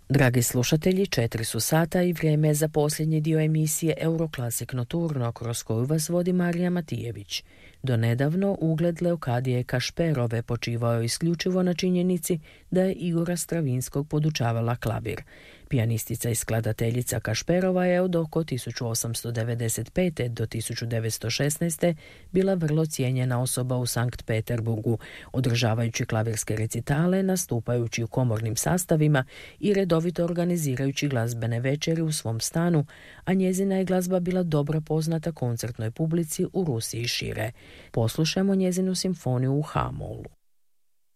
Dragi slušatelji, 4 su sata i vrijeme je za posljednji dio emisije Euroclassic Nocturno, kroz koju vas vodi Marija Matijević. Do nedavno ugled Leokadije Kašperove počivao je isključivo na činjenici da je Igora Stravinskog podučavala klavir. Pijanistica i skladateljica Kašperova je od oko 1895. do 1916. bila vrlo cijenjena osoba u Sankt Peterburgu, održavajući klavirske recitale, nastupajući u komornim sastavima i redovito organizirajući glazbene večeri u svom stanu, a njezina je glazba bila dobro poznata koncertnoj publici u Rusiji i šire. Poslušajmo njezinu simfoniju u H-molu.